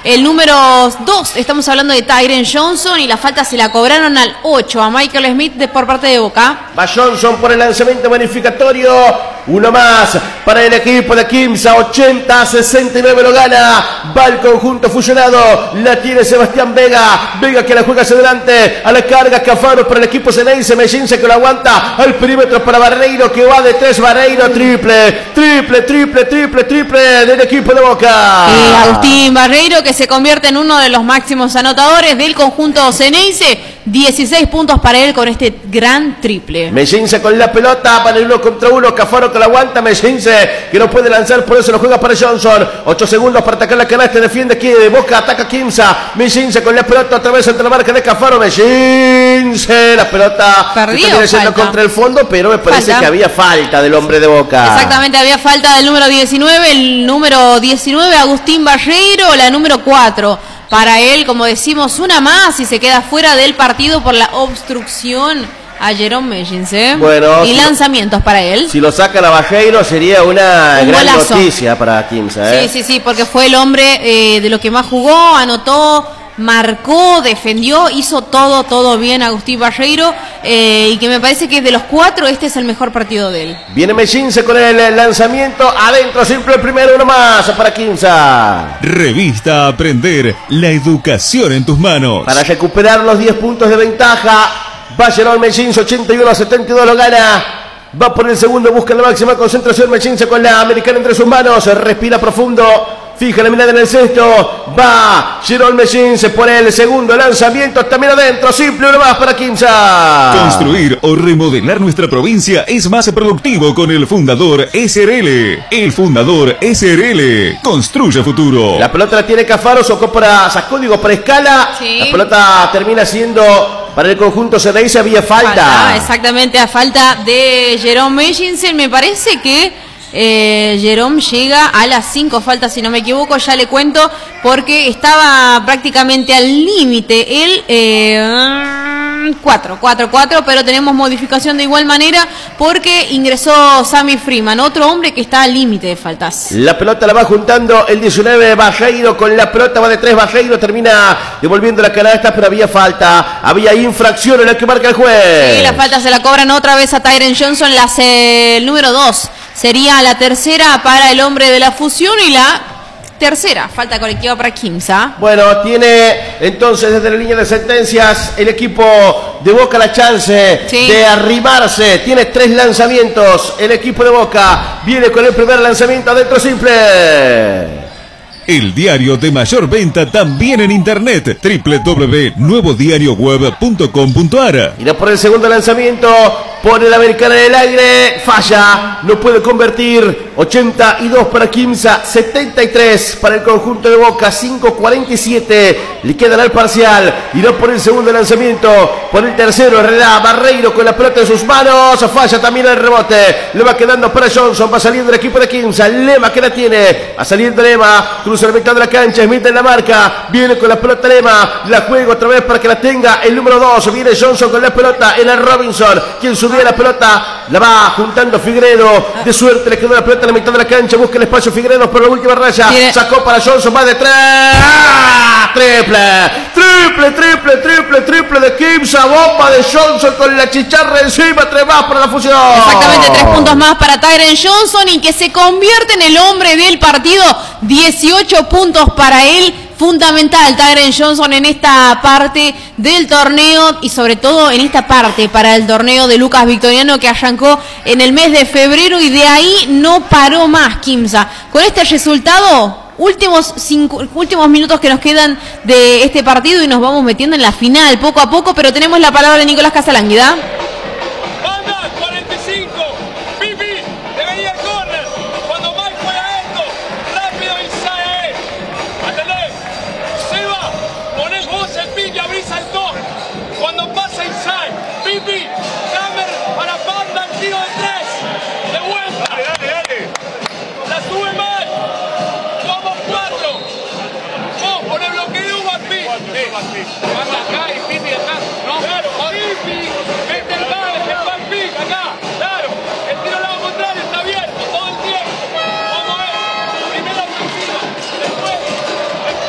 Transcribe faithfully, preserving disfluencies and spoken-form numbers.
el número dos. Estamos hablando de Tyren Johnson y la falta se la cobraron al ocho a Michael Smith de, por parte de Boca. Va Johnson por el lanzamiento bonificatorio. Uno más para el equipo de Quimsa. ochenta a sesenta y nueve lo gana. Va el conjunto fusionado. La tiene Sebastián Vega. Vega que la juega hacia adelante. A la carga Cafaro para el equipo Ceneice. Mellince que lo aguanta. Al perímetro para Barreiro que va de tres. Barreiro triple. Triple, triple, triple, triple del equipo de Boca. Y Agustín Barreiro que se convierte en uno de los máximos anotadores del conjunto Ceneice. dieciséis puntos para él con este gran triple. Mellince con la pelota para el uno contra uno. Cafaro que la aguanta. Mellince que no puede lanzar, por eso lo juega para Johnson. ocho segundos para atacar la canasta. Defiende aquí de Boca, ataca Quimsa. Mellince con la pelota otra vez entre la marca de Cafaro. Mellince, la pelota perdió, viene yendo contra el fondo, pero me parece falta. que había falta del hombre de Boca. Exactamente, había falta del número diecinueve. El número diecinueve, Agustín Barreiro, la número cuatro. Para él, como decimos, una más y se queda fuera del partido por la obstrucción a Jerome Mellince. Bueno, y si lanzamientos lo, para él. Si lo sacan a Barreiro sería una Un gran golazo. noticia para Quimsa. ¿eh? Sí, sí, sí, porque fue el hombre eh, de lo que más jugó, anotó, marcó, defendió, hizo todo, todo bien Agustín Barreiro, eh, y que me parece que de los cuatro este es el mejor partido de él. Viene Mellince con el lanzamiento, adentro simple el primero, uno más para Quimsa. Revista Aprender, la educación en tus manos. Para recuperar los diez puntos de ventaja, va Jerome Mellince, ochenta y uno a setenta y dos lo gana. Va por el segundo, busca la máxima concentración Mellince con la americana entre sus manos, respira profundo. Fija la mirada en el cesto. Va Jerome Mellince por el segundo lanzamiento. También adentro. Simple, uno más para Quimsa. Construir o remodelar nuestra provincia es más productivo con el Fundador S R L. El Fundador S R L. Construye futuro. La pelota la tiene Cafaro. Sacó para, sacó, digo, para Escala. Sí. La pelota termina siendo para el conjunto Ceneice. Había falta. falta. Exactamente, a falta de Jerome Mellince. Me parece que Eh, Jerome llega a las cinco faltas, si no me equivoco, ya le cuento, porque estaba prácticamente al límite. Él, eh, cuatro, cuatro, cuatro, pero tenemos modificación de igual manera porque ingresó Sammy Freeman, otro hombre que está al límite de faltas. La pelota la va juntando el diecinueve, Barreiro con la pelota, va de tres, Barreiro termina devolviendo la canasta, pero había falta, había infracción en la que marca el juez. Sí, la falta se la cobran otra vez a Tyren Johnson, la, el número dos. Sería la tercera para el hombre de la fusión y la tercera falta colectiva para Quimsa. Bueno, tiene entonces desde la línea de sentencias el equipo de Boca la chance sí. de arrimarse. Tiene tres lanzamientos. El equipo de Boca viene con el primer lanzamiento adentro simple. El diario de mayor venta también en internet, doble u doble u doble u punto nuevo diario web punto com punto a r. Irá por el segundo lanzamiento, pone la americana en el aire, falla, no puede convertir. Ochenta y dos para Quimsa, setenta y tres para el conjunto de Boca, cinco cuarenta y siete, le quedan al parcial. Irá por el segundo lanzamiento, por el tercero, Herrera, Barreiro con la pelota en sus manos, falla también el rebote, le va quedando para Johnson, va saliendo el equipo de Quimsa, Lema que la tiene, va saliendo Lema, cruza la mitad de la cancha, Smith en la marca, viene con la pelota Lema, la juega otra vez para que la tenga el número dos, viene Johnson con la pelota, en el Robinson, quien subía la pelota, la va juntando Figueredo, de suerte le quedó la pelota en la mitad de la cancha, busca el espacio Figueredo por la última raya, ¿Tiene? sacó para Johnson, va de tres, ¡ah! triple, triple, triple, triple, triple de Quimsa, bomba de Johnson con la chicharra encima, tres más para la fusión. Exactamente, tres puntos más para Tyren Johnson y que se convierte en el hombre del partido, dieciocho puntos para él. Fundamental Tyren Johnson en esta parte del torneo y sobre todo en esta parte para el torneo de Lucas Victoriano que arrancó en el mes de febrero y de ahí no paró más Quimsa. Con este resultado, últimos, cinco, últimos minutos que nos quedan de este partido y nos vamos metiendo en la final poco a poco, pero tenemos la palabra de Nicolás Casalánguida. Vas acá.